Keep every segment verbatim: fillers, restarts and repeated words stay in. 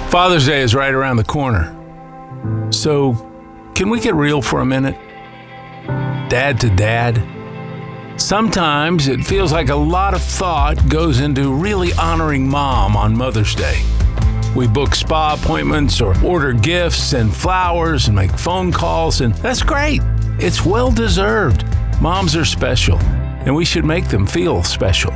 Father's Day is right around the corner. So, can we get real for a minute? Dad to dad. Sometimes it feels like a lot of thought goes into really honoring mom on Mother's Day. We book spa appointments or order gifts and flowers and make phone calls, and that's great. It's well deserved. Moms are special, and we should make them feel special.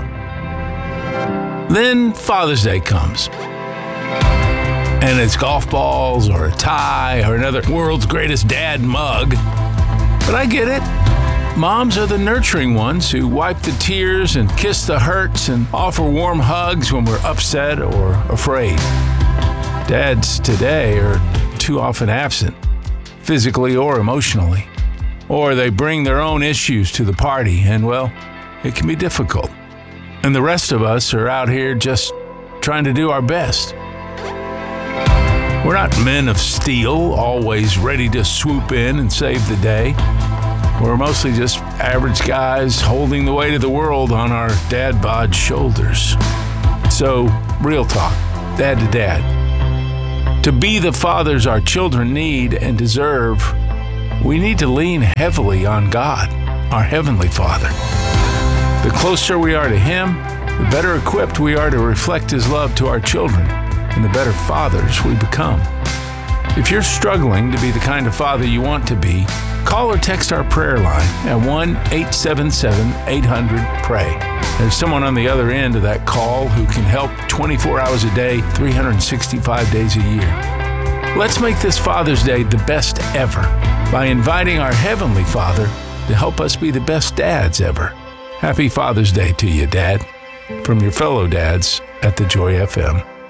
Then Father's Day comes. And it's golf balls or a tie or another world's greatest dad mug. But I get it. Moms are the nurturing ones who wipe the tears and kiss the hurts and offer warm hugs when we're upset or afraid. Dads today are too often absent, physically or emotionally. Or they bring their own issues to the party, and well, it can be difficult. And the rest of us are out here just trying to do our best. We're not men of steel, always ready to swoop in and save the day. We're mostly just average guys holding the weight of the world on our dad bod shoulders. So, real talk, dad to dad. To be the fathers our children need and deserve, we need to lean heavily on God, our Heavenly Father. The closer we are to Him, the better equipped we are to reflect His love to our children, and the better fathers we become. If you're struggling to be the kind of father you want to be, call or text our prayer line at one eight seven seven, eight hundred, P R A Y. There's someone on the other end of that call who can help twenty-four hours a day, three hundred sixty-five days a year. Let's make this Father's Day the best ever by inviting our Heavenly Father to help us be the best dads ever. Happy Father's Day to you, Dad, from your fellow dads at The Joy F M.